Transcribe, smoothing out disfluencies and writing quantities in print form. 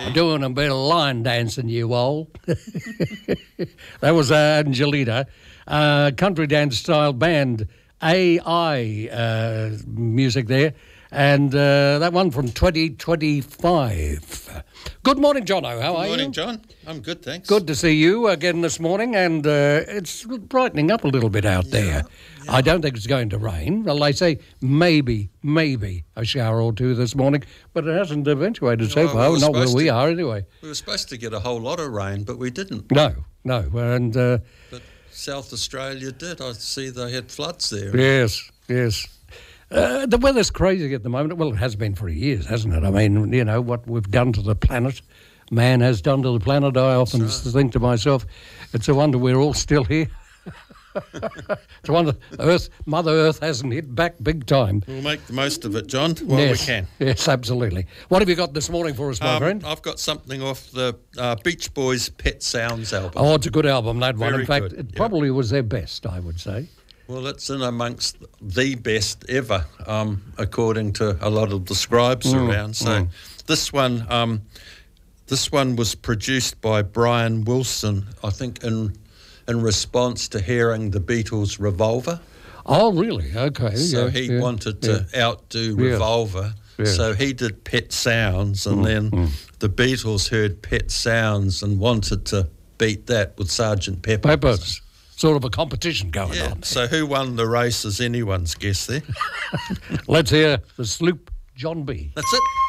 Doing a bit of line dancing, you all. That was Angelita. Country dance style band, AI music there. And that one from 2025. Good morning, Jono. How are you? Good morning, John. I'm good, thanks. Good to see you again this morning, and it's brightening up a little bit out there. Yeah. I don't think it's going to rain. Well, they say maybe a shower or two this morning, but it hasn't eventuated so far. Not where we are, anyway. We were supposed to get a whole lot of rain, but we didn't. No. And but South Australia did. I see they had floods there. Yes. The weather's crazy at the moment. Well, it has been for years, hasn't it? I mean, you know, what we've done to the planet, man has done to the planet. I often think to myself, it's a wonder we're all still here. It's a wonder Mother Earth hasn't hit back big time. We'll make the most of it, John, while we can. Yes, absolutely. What have you got this morning for us, my friend? I've got something off the Beach Boys' Pet Sounds album. Oh, it's a good album, that one. Very In fact, good, it probably was their best, I would say. Well, it's in amongst the best ever, according to a lot of the scribes around. So this one was produced by Brian Wilson, I think, in response to hearing the Beatles' Revolver. Oh, really? Okay. So he wanted to outdo Revolver. Yeah. So he did Pet Sounds, and then the Beatles heard Pet Sounds and wanted to beat that with Sgt. Pepper's. Sort of a competition going on. So who won the race is anyone's guess there. Let's hear the Sloop John B. That's it.